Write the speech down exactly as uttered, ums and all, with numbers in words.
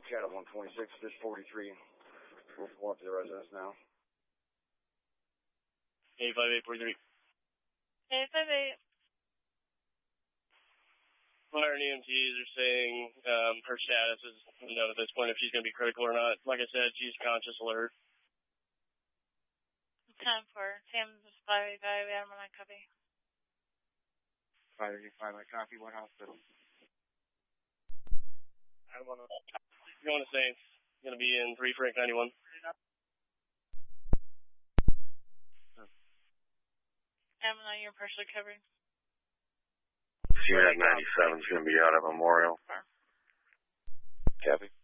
Cat one twenty-six, this forty-three. We'll pull up to the residence now. eight five eight forty-three. eight five eight. Fire and E M Ts are saying um, her status is unknown at this point, if she's going to be critical or not. Like I said, she's conscious alert. ten four. Sam's five eight five. Adam one, I copy. five eight five, I copy. What hospital? Adam one, going to Saints. Going to be in three Frank ninety-one. Adam one, you're partially covered. C N ninety-seven is going to be out at Memorial. Copy.